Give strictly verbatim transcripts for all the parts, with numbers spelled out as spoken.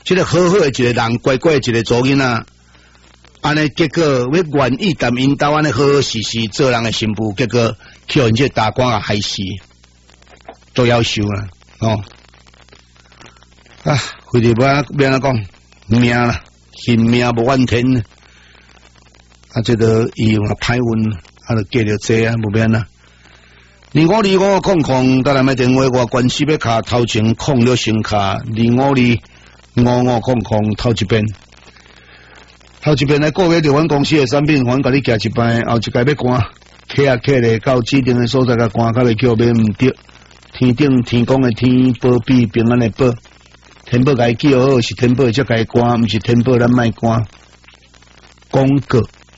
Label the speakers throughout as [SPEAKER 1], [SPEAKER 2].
[SPEAKER 1] 这个好好的一个人，乖乖的一个祖囡仔，安尼结果要愿意踮因兜安尼好好实实做人的新妇，结果去人这大官啊害死，都要受啦哦。啊，非得不要不要讲命啦，性命无怨天呢。啊，这个伊有歹运，啊，就继续坐啊，无免啦。二五二五空空，打来买电话，我关系要卡头前空了先卡，二五二五五空空头一遍，头一遍来个月着阮公司的产品，阮甲你寄一摆，后一届要关，客啊客咧到指定的所在甲关，甲你叫买毋对，天顶天公的天保庇平安的保，天保甲伊记好，是天保才甲伊关，毋是天保咱卖关。广告。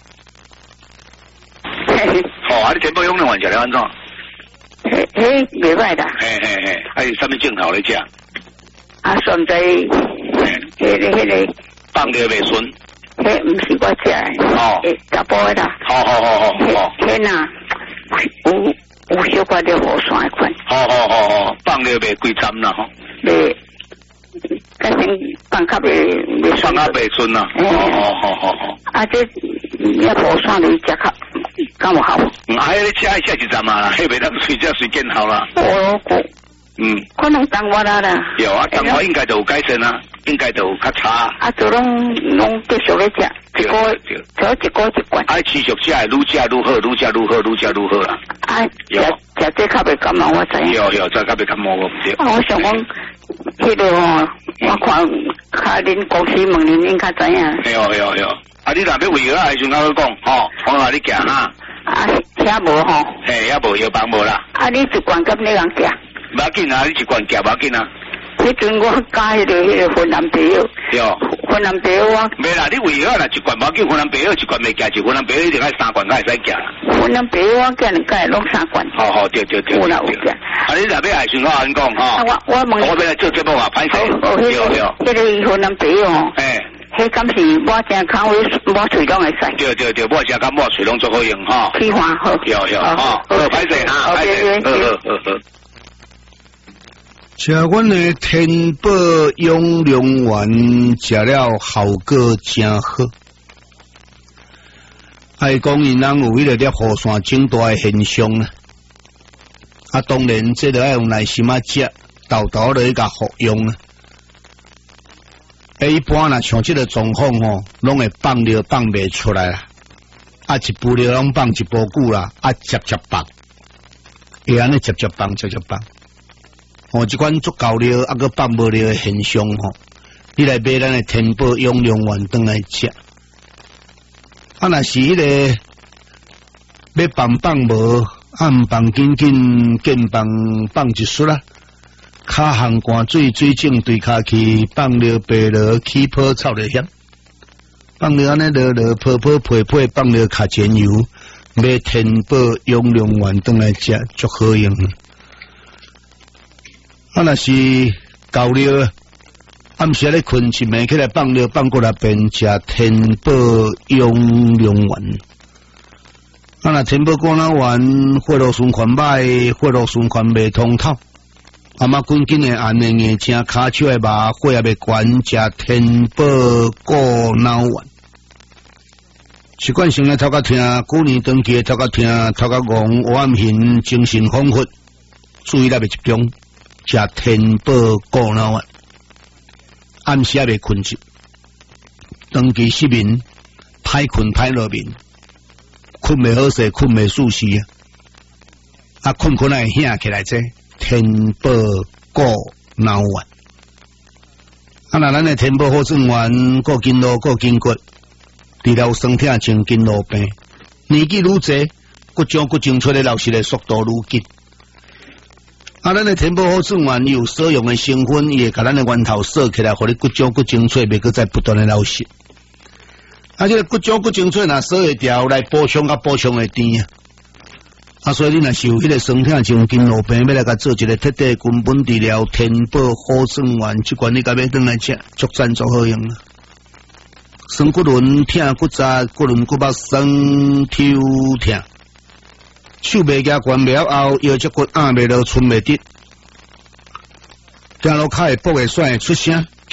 [SPEAKER 2] 哦，啊，你天保用的玩家来安怎？
[SPEAKER 3] 嘿，嘿，袂歹啦。
[SPEAKER 2] 嘿嘿嘿，还有啥物镜头咧食？
[SPEAKER 3] 啊，现在，迄个迄个
[SPEAKER 2] 放了袂顺。
[SPEAKER 3] 迄毋是我食的。哦。诶，查甫的啦。
[SPEAKER 2] 好好好好好。
[SPEAKER 3] 迄呐，有有小可了无线的款。
[SPEAKER 2] 好好好好，放了袂几针啦吼。
[SPEAKER 3] 袂，改成放较袂袂顺。
[SPEAKER 2] 放较袂顺啦。哦哦好好好。
[SPEAKER 3] 啊，这也无线的食较。刚我好，
[SPEAKER 2] 嗯，还有你吃一下就怎么啦？迄袂当睡觉睡见好啦。
[SPEAKER 3] 我我
[SPEAKER 2] 嗯，
[SPEAKER 3] 可能当我啦啦。
[SPEAKER 2] 有啊，当我应该就有改善啊，应该就有较差。
[SPEAKER 3] 啊，就拢拢继续咧食，一个做一个一罐。
[SPEAKER 2] 啊，持续食，愈食愈好，愈食愈好，愈食愈好啦。
[SPEAKER 3] 啊，食食这较袂感冒，我知。
[SPEAKER 2] 有有，这较袂感冒我唔对。
[SPEAKER 3] 啊，我想讲，迄个吼，我看看恁公司问恁应该知影。
[SPEAKER 2] 有有有，啊，你若要为药啊，还是我讲，吼，我话你行哈。
[SPEAKER 3] 啊，遐无吼，
[SPEAKER 2] 嘿，也无药房无啦。
[SPEAKER 3] 啊，你一罐咁你人食？
[SPEAKER 2] 无要紧啊，你一罐食无要紧啊。
[SPEAKER 3] 迄阵我加迄个迄个芬兰白药。
[SPEAKER 2] 有。
[SPEAKER 3] 芬兰白药我。
[SPEAKER 2] 没啦，你为药啦，一罐无要紧，芬兰白药一罐未食，一芬兰白药一定爱三罐才会使食啦。
[SPEAKER 3] 芬兰白药我加两加拢三罐。
[SPEAKER 2] 好好，对对对。
[SPEAKER 3] 有啦有食。
[SPEAKER 2] 啊，你若要爱顺我安讲吼。
[SPEAKER 3] 啊，我我问。
[SPEAKER 2] 我要来做节目啊，歹势。
[SPEAKER 3] 哦，迄个迄个芬兰白药哦。
[SPEAKER 2] 诶。
[SPEAKER 3] 迄敢是抹正康威抹水拢会使。
[SPEAKER 2] 对对对，抹正甲抹水拢做好用哈。
[SPEAKER 3] 去花好。
[SPEAKER 2] 有有哈，好歹势哈，歹势。好好好好。
[SPEAKER 1] 食阮的天宝养良丸，食了效果真好。爱讲因人有迄个粒雨伞肿大的现象啊。啊，当然这个要用耐心啊食，豆豆来甲服用啊。一般啦，像这个状况吼，拢会放尿放袂出来啦。啊，一步尿拢放一步久啦，啊，接接放，会安尼接接放，接接放。哦，这款足够尿，啊个放无尿的现象吼，你来买咱的天宝养良丸顿来食。啊，若是迄个要放放无，啊毋放紧紧，见放放一束啦。骹项寒水水肿对骹去放了白落起泡臭了险，放了安尼落落泡泡配配放了卡煎油，买天宝养良丸顿来食足好用。啊，若是够了，暗时咧困一暝起来放了放过来便食天宝养良丸。啊，若天宝果脑丸血路循环歹，血路循环未通透。阿妈紧紧的按的眼睛，骹手的麻，血也未悬，食天宝果脑丸。习惯性的头壳痛，旧年长期的头壳痛，头壳戆，黑暗形，精神恍惚，注意力未集中，食天宝果脑丸。暗时也未困着，长期失眠，歹困歹落眠，困未好势，困未舒适啊！啊，困困会醒起来者。天宝果脑丸，啊！那咱的天宝好转丸，过筋络，过筋骨，治疗酸痛、症、筋络病。年纪愈济，骨浆骨精出的流失的速度愈紧。啊！咱的天宝好转丸有所用的成分，伊会甲咱的源头锁起来，互你骨浆骨精出袂搁再不断的流失。啊！这个骨浆骨精出若锁会掉来补充，甲补充会甜啊！啊，所以你若是有迄个酸痛、症、筋络病，要来甲做一个彻底根本治疗，天宝好转丸，即款你甲要转来食，足赞足好用啊！酸骨轮、痛骨扎、骨轮骨肉酸、抽痛，手袂夹关袂后，腰脊骨压袂落，寸袂直，走路骹会跛会甩会出声，